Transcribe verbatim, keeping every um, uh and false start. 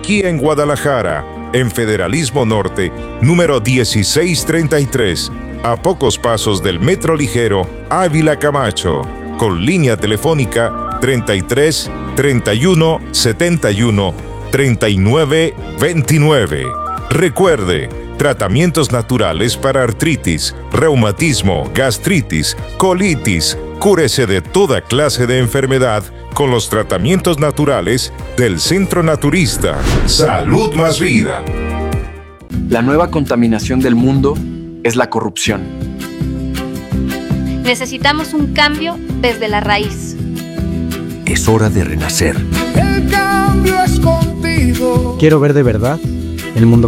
aquí en Guadalajara, en Federalismo Norte, número dieciséis treinta y tres, a pocos pasos del Metro Ligero Ávila Camacho, con línea telefónica treinta y tres, treinta y uno, setenta y uno, treinta y nueve, veintinueve. Recuerde, tratamientos naturales para artritis, reumatismo, gastritis, colitis. Cúrese de toda clase de enfermedad con los tratamientos naturales del Centro Naturista. Salud más vida. La nueva contaminación del mundo es la corrupción. Necesitamos un cambio desde la raíz. Es hora de renacer. El cambio es contigo. Quiero ver de verdad el mundo